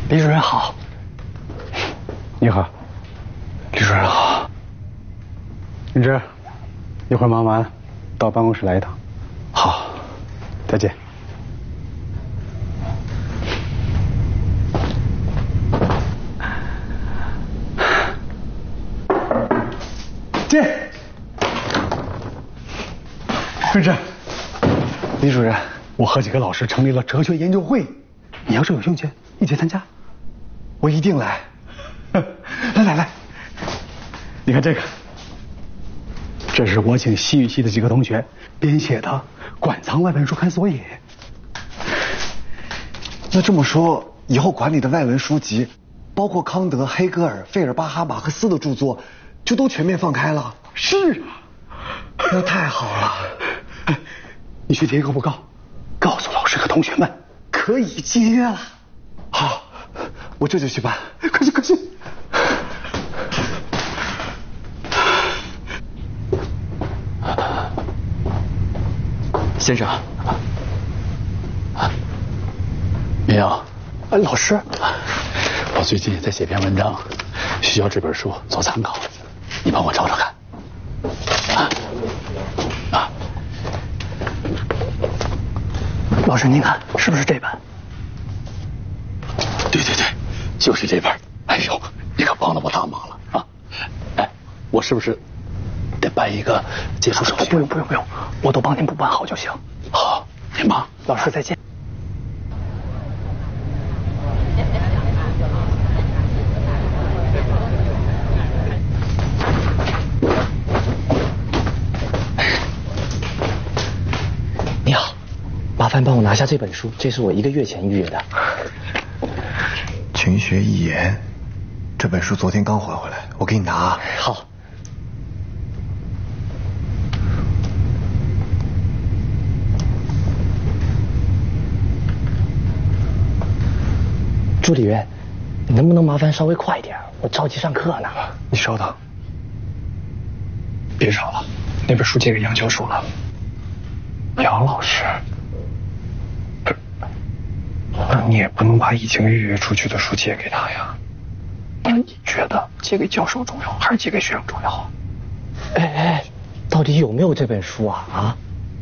李主任好。 你好， 李主任好。 云芝，一会儿忙完到办公室来一趟。 好， 再见。进。云芝， 李主任， 我和几个老师成立了哲学研究会，你要是有兴趣，一起参加。 我一定来。 来，你看这个，这是我请西语系的几个同学编写的《馆藏外文书看索引》。 那这么说，以后馆里的外文书籍，包括康德、黑格尔、费尔巴哈、马克思的著作，就都全面放开了？ 是啊， 那太好了。 你去贴个布告，告诉老师和同学们可以接了。好，我这就去办。 快去！ 先生，明阳， 老师， 我最近在写篇文章，需要这本书做参考，你帮我找找看。 老师，您看是不是这本？ 对，就是这本。哎呦，你可帮了我大忙了啊！哎，我是不是得办一个借书手续？ 不用，我都帮您补办好就行。 好，您忙。 老师再见。 你好，麻烦帮我拿下这本书，这是我1个月前预约的。 群学一言，这本书昨天刚还回来，我给你拿。 好。助理员，你能不能麻烦稍微快一点？我着急上课呢。 你稍等。 别吵了，那本书借给杨教授了。杨老师，不是，那你也不能把已经预约出去的书借给他呀。那你觉得借给教授重要，还是借给学生重要？ 哎，到底有没有这本书啊？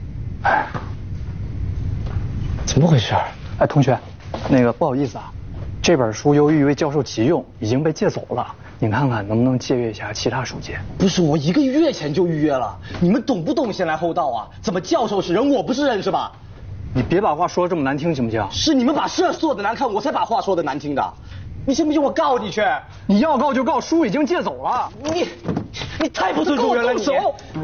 怎么回事？ 哎，同学，那个不好意思啊，这本书由于一位教授急用，已经被借走了。你看看能不能借阅一下其他书借？ 不是，我1个月前就预约了，你们懂不懂先来后到啊？怎么教授是人，我不是人是吧？ 你别把话说这么难听行不行？ 是你们把事做的难看，我才把话说的难听的。你信不信我告你去？ 你要告就告，书已经借走了。 你太不尊重人了，你。